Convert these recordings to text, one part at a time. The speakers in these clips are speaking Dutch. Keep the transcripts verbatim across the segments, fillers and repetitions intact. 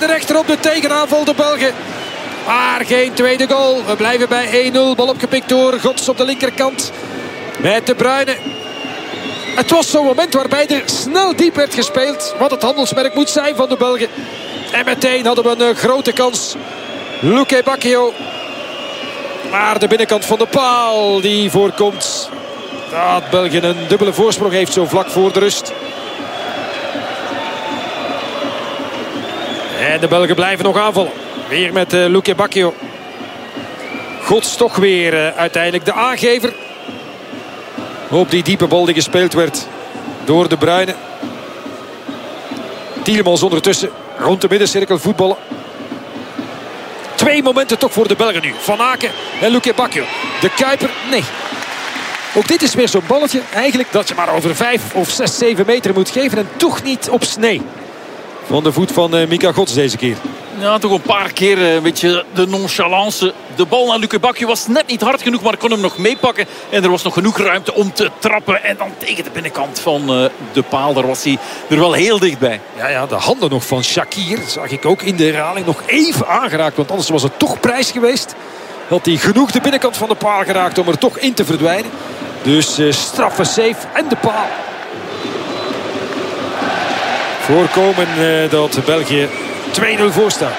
de rechter op de tegenaanval, de Belgen. Maar geen tweede goal. We blijven bij één nul. Bal opgepikt door Gods op de linkerkant. Met De Bruyne. Het was zo'n moment waarbij er snel diep werd gespeeld. Wat het handelsmerk moet zijn van de Belgen. En meteen hadden we een grote kans. Luque Bacchio. Maar de binnenkant van de paal die voorkomt. Dat België een dubbele voorsprong heeft zo vlak voor de rust. En de Belgen blijven nog aanvallen. Weer met uh, Luque Bacchio. Gods toch weer uh, uiteindelijk de aangever. Op die diepe bal die gespeeld werd door De Bruyne. Tielemans ondertussen rond de middencirkel voetballen. Twee momenten toch voor de Belgen nu. Van Aken en Luque Bacchio. De Kuiper, nee. Ook dit is weer zo'n balletje. Eigenlijk dat je maar over vijf of zes, zeven meter moet geven. En toch niet op snee. Van de voet van uh, Mika Gods deze keer. Ja, toch een paar keer uh, een beetje de nonchalance. De bal naar Luque Bacchio was net niet hard genoeg, maar kon hem nog meepakken. En er was nog genoeg ruimte om te trappen. En dan tegen de binnenkant van uh, de paal. Daar was hij er wel heel dichtbij. Ja, ja, de handen nog van Shakir. Zag ik ook in de herhaling nog even aangeraakt. Want anders was het toch prijs geweest. Had hij genoeg de binnenkant van de paal geraakt om er toch in te verdwijnen. Dus uh, straffe save en de paal. Voorkomen uh, dat België twee nul voor staat.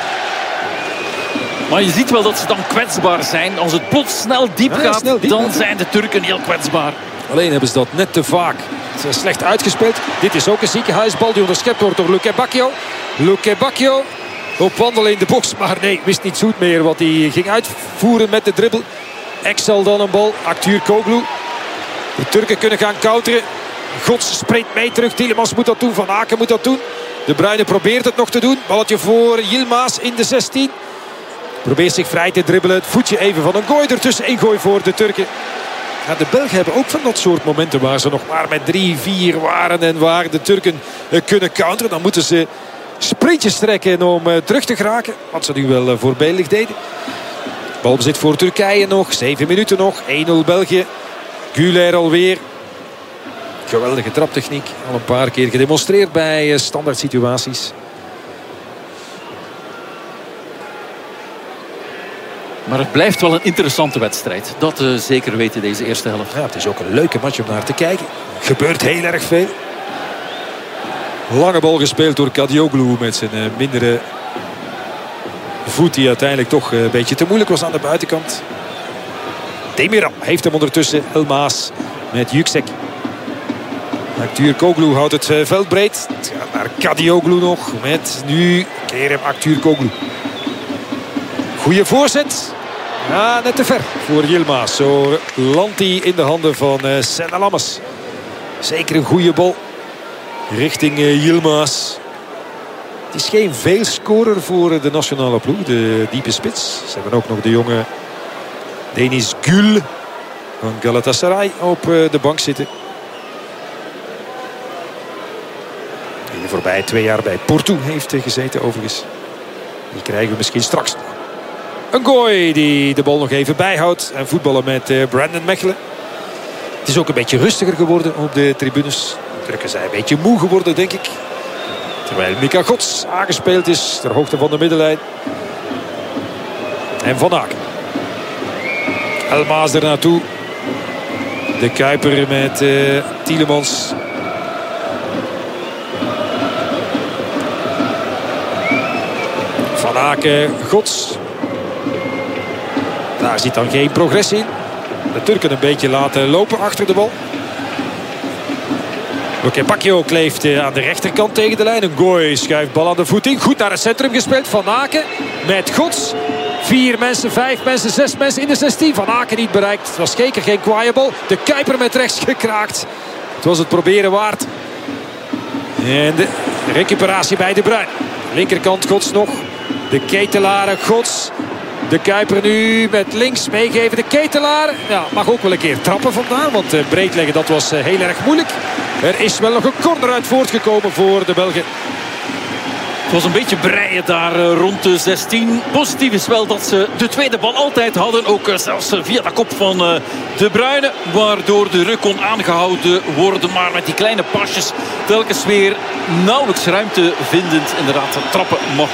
Maar je ziet wel dat ze dan kwetsbaar zijn. Als het plots snel diep ja, gaat, snel diep, dan ja. zijn de Turken heel kwetsbaar. Alleen hebben ze dat net te vaak. Ze zijn slecht uitgespeeld. Dit is ook een ziekenhuisbal die onderschept wordt door Luque Bacchio. Luque Bacchio op wandelen in de box. Maar nee, wist niet zoet meer wat hij ging uitvoeren met de dribbel. Exel dan een bal. Aktürkoğlu. De Turken kunnen gaan counteren. Gods sprint mee terug. Tielemans moet dat doen. Van Aken moet dat doen. De Bruyne probeert het nog te doen. Balletje voor Yilmaz in de zestien. Probeert zich vrij te dribbelen. Het voetje even van een gooi ertussen. Ingooi voor de Turken. Ja, de Belgen hebben ook van dat soort momenten waar ze nog maar met drie vier waren. En waar de Turken uh, kunnen counteren. Dan moeten ze sprintjes trekken om uh, terug te geraken. Wat ze nu wel uh, voorbeeldig deden. Balbezit voor Turkije nog. zeven minuten nog. één nul België. Güler alweer. Geweldige traptechniek. Al een paar keer gedemonstreerd bij uh, standaard situaties. Maar het blijft wel een interessante wedstrijd. Dat uh, zeker weten deze eerste helft. Ja, het is ook een leuke match om naar te kijken. Gebeurt heel erg veel. Lange bal gespeeld door Kadioglu met zijn uh, mindere voet. Die uiteindelijk toch uh, een beetje te moeilijk was aan de buitenkant. Demiral heeft hem ondertussen. Elmaas met Yüksek. Aktürkoğlu houdt het uh, veld breed. Het gaat naar Kadioglu nog. Met nu Kerem Aktürkoğlu. Goeie voorzet. Ja, net te ver voor Yilmaz. Zo landt hij in de handen van uh, Sen Lammers. Zeker een goede bal. Richting uh, Yilmaz. Het is geen veelscorer voor de nationale ploeg. De diepe spits. Ze hebben ook nog de jonge Deniz Gül van Galatasaray op uh, de bank zitten. Die de voorbij twee jaar bij Porto heeft uh, gezeten overigens. Die krijgen we misschien straks. Een gooi die de bal nog even bijhoudt. En voetballen met uh, Brandon Mechelen. Het is ook een beetje rustiger geworden op de tribunes. De Turken zijn een beetje moe geworden, denk ik. Terwijl Mika Gods aangespeeld is ter hoogte van de middenlijn. En Van Aken. Elmaas er naartoe. De Kuiper met uh, Tielemans. Van Aken, Gods. Daar zit dan geen progressie in. De Turken een beetje laten lopen achter de bal. Luque Bacchio kleeft aan de rechterkant tegen de lijn. Een gooi schuift bal aan de voet in. Goed naar het centrum gespeeld. Van Aken met Gods. Vier mensen, vijf mensen, zes mensen in de zestien. Van Aken niet bereikt. Het was zeker geen kwaaie bal. De Kuiper met rechts gekraakt. Het was het proberen waard. En de recuperatie bij De Bruyne. Linkerkant Gods nog. De Ketelaar Gods. De Kuiper nu met links meegeven. De Ketelaar ja, mag ook wel een keer trappen vandaar. Want uh, breed leggen dat was uh, heel erg moeilijk. Er is wel nog een corner uit voortgekomen voor de Belgen. Het was een beetje breien daar uh, rond de zestien. Positief is wel dat ze de tweede bal altijd hadden. Ook uh, zelfs uh, via de kop van uh, De Bruyne. Waardoor de ruk kon aangehouden worden. Maar met die kleine pasjes telkens weer nauwelijks ruimte vindend. Inderdaad, trappen mag